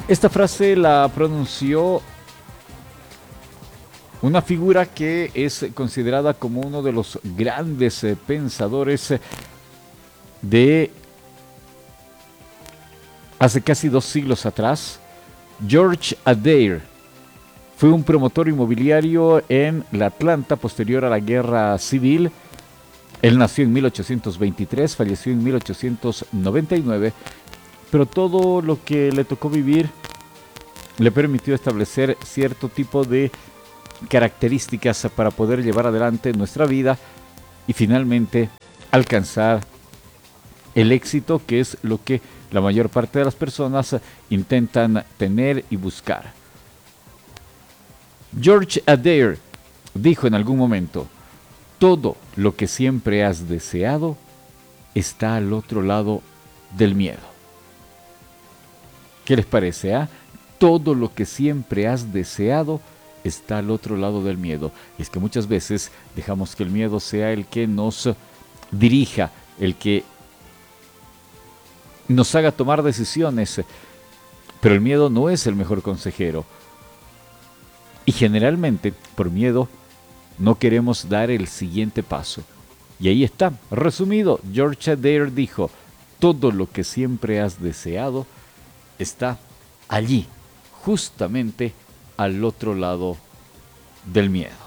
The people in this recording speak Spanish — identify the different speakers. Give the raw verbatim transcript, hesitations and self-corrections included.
Speaker 1: Esta frase la pronunció una figura que es considerada como uno de los grandes eh, pensadores de hace casi dos siglos atrás. George Adair fue un promotor inmobiliario en la Atlanta posterior a la Guerra Civil. Él nació en mil ochocientos veintitrés, falleció en mil ochocientos noventa y nueve, pero todo lo que le tocó vivir le permitió establecer cierto tipo de características para poder llevar adelante nuestra vida y finalmente alcanzar el éxito, que es lo que la mayor parte de las personas intentan tener y buscar. George Adair dijo en algún momento: todo lo que siempre has deseado está al otro lado del miedo. ¿Qué les parece? Ah? Todo lo que siempre has deseado está al otro lado del miedo. Y es que muchas veces dejamos que el miedo sea el que nos dirija, el que nos haga tomar decisiones, pero el miedo no es el mejor consejero. Y generalmente, por miedo, no queremos dar el siguiente paso. Y ahí está, resumido, George Adair dijo: todo lo que siempre has deseado está allí, justamente al otro lado del miedo.